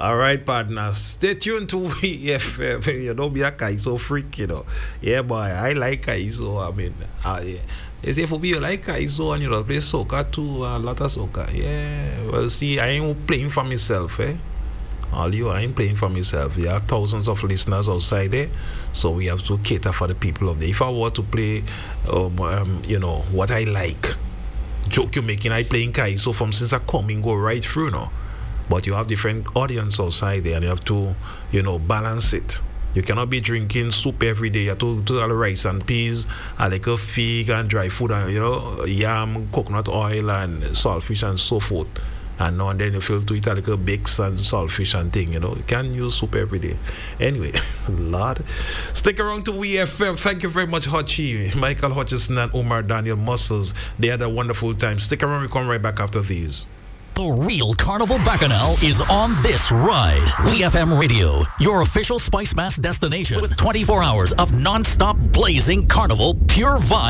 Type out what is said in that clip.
All right, partner. Stay tuned to WFM. You don't be a Kaiso freak, Yeah, boy. I like Kaiso. I mean, they say for me, you like Kaiso and play soccer too. A lot of soccer. Yeah. Well, see, I ain't playing for myself, eh? All you, I ain't playing for myself. There are thousands of listeners outside there, so we have to cater for the people of there. If I were to play, what I like, joke you making, I playing Kaiso from since I come and go right through, But you have different audience outside there, and you have to, balance it. You cannot be drinking soup every day. You have to do all the rice and peas, and like a fig and dry food, and yam, coconut oil, and saltfish and so forth. And now and then you feel to eat a little bakes and saltfish and thing, You can't use soup every day. Anyway, Lord. Stick around to WFM. Thank you very much, Hutchie, Michael Hutchison, and Omar Daniel Muscles. They had a wonderful time. Stick around. We come right back after these. The real Carnival Bacchanal is on this ride. WFM Radio, your official Spice Mass destination with 24 hours of non-stop blazing Carnival pure vibe.